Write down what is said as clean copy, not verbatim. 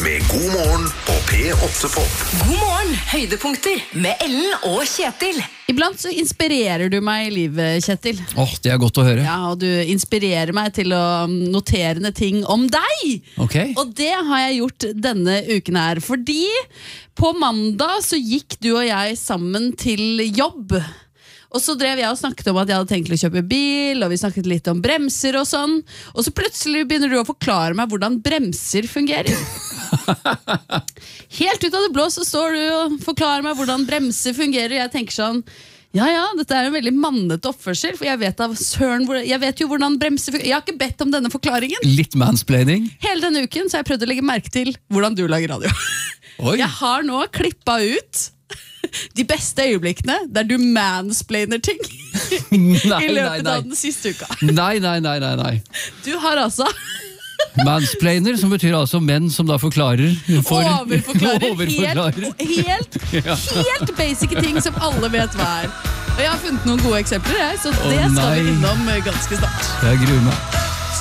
med God morgen på P8 Pop. God morgen, høydepunkter med Ellen og Kjetil. Iblant så inspirerer du meg i livet, Kjetil. Det er godt å høre. Ja, og du inspirerer meg til å notere ned ting om deg. Ok. Og det har jeg gjort denne uken her, fordi på mandag så gikk du og jeg sammen til jobb. Og så drev jeg og snakket om at jeg hadde tenkt å kjøpe bil, og vi snakket litt om bremser og sånn. Og så plutselig begynner du å forklare meg hvordan bremser fungerer. Helt ut av det blå så står du og forklarer meg hvordan bremser fungerer. Jeg tenker sånn, ja, dette er en veldig mannete oppførsel, for jeg vet jo hvordan bremser fungerer. Jeg har ikke bedt om denne forklaringen. Litt mansplaining. Hele denne uken så har jeg prøvd å legge merke til hvordan du lager radio. Oi. Jeg har nå klippet ut de beste øyeblikkene der du mansplainer ting i løpet av den siste uka. Nei. Du har altså Mansplainer, som betyr altså menn som da forklarer overforklarer helt basic ting som alle vet hva er. Og jeg har funnet noen gode eksempler, så det skal vi innom ganske snart. Jeg gruer meg.